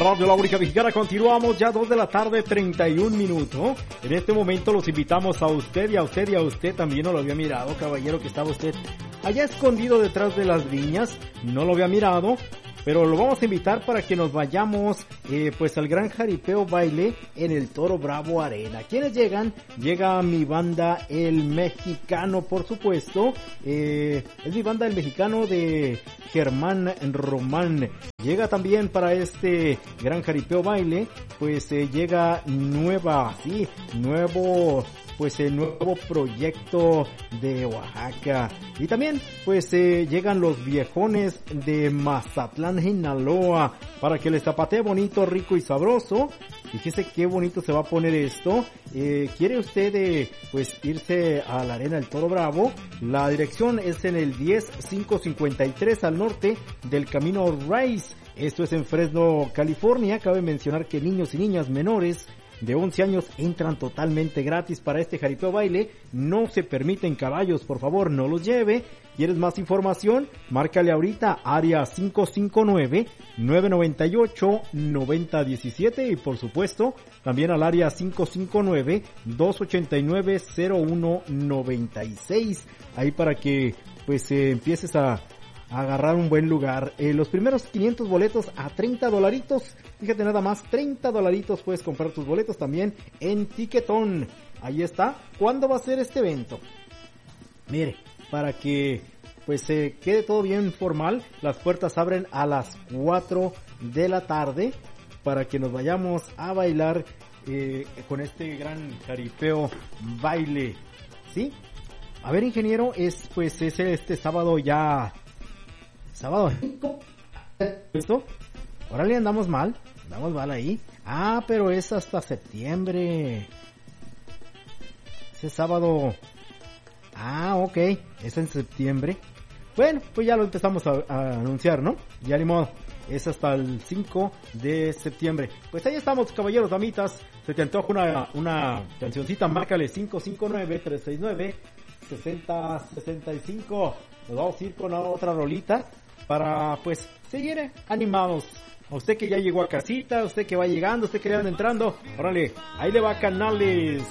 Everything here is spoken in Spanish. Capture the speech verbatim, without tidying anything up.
Radio La Única Mexicana. Continuamos ya dos de la tarde, treinta y un minutos. En este momento los invitamos a usted y a usted y a usted. También no lo había mirado, caballero, que estaba usted allá escondido detrás de las viñas. No lo había mirado, pero lo vamos a invitar para que nos vayamos eh, pues al gran jaripeo baile en el Toro Bravo Arena. ¿Quiénes llegan? Llega mi banda El Mexicano, por supuesto. Eh, es mi banda El Mexicano de Germán Román. Llega también para este gran jaripeo baile, pues eh, llega nueva, sí, nuevo, pues el nuevo proyecto de Oaxaca. Y también pues eh, llegan los viejones de Mazatlán, Sinaloa, para que les zapatee bonito, rico y sabroso. Fíjese qué bonito se va a poner esto. Eh, ¿Quiere usted eh, pues irse a la Arena del Toro Bravo? La dirección es en el diez mil quinientos cincuenta y tres al norte del Camino Rice. Esto es en Fresno, California. Cabe mencionar que niños y niñas menores de once años entran totalmente gratis para este jaripeo baile. No se permiten caballos, por favor, no los lleve. ¿Quieres más información? Márcale ahorita, área cinco cinco nueve, nueve nueve ocho, nueve cero uno siete y por supuesto también al área cinco cinco nueve, dos ocho nueve, cero uno nueve seis. Ahí para que pues eh, empieces a agarrar un buen lugar. Eh, los primeros quinientos boletos a treinta dolaritos. Fíjate nada más, treinta dolaritos puedes comprar tus boletos también en Tiquetón. Ahí está. ¿Cuándo va a ser este evento? Mire, para que pues se eh, quede todo bien formal, las puertas abren a las cuatro de la tarde para que nos vayamos a bailar eh, con este gran jaripeo baile. ¿Sí? A ver, ingeniero, es pues es este sábado ya... Sábado. ¿Listo? Órale, andamos mal. Andamos mal ahí. Ah, pero es hasta septiembre. Ese sábado. Ah, ok. Es en septiembre. Bueno, pues ya lo empezamos a, a anunciar, ¿no? Ya ni modo. Es hasta el cinco de septiembre. Pues ahí estamos, caballeros, damitas. Se te antoja una, una cancioncita, márcale cinco cinco nueve, tres seis nueve, seis cero seis cinco. Nos vamos a ir con otra rolita para pues seguir animados. A usted que ya llegó a casita, a usted que va llegando, a usted que ya anda entrando, órale, ahí le va Canales.